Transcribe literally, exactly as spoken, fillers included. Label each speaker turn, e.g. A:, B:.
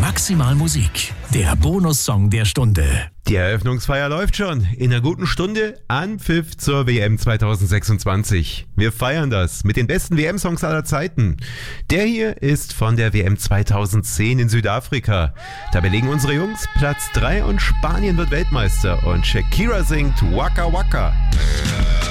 A: Maximal Musik, der Bonussong der Stunde.
B: Die Eröffnungsfeier läuft schon. In einer guten Stunde Anpfiff zur W M zweitausendsechsundzwanzig. Wir feiern das mit den besten W M-Songs aller Zeiten. Der hier ist von der W M zweitausendzehn in Südafrika. Da belegen unsere Jungs Platz drei und Spanien wird Weltmeister. Und Shakira singt Waka Waka.